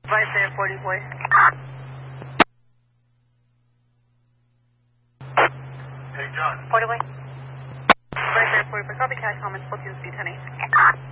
Right there, 40 boy. Hey, John. 40 boy. Right there, 40 boy. Copy, cash, comments, 14 speed, 10 8.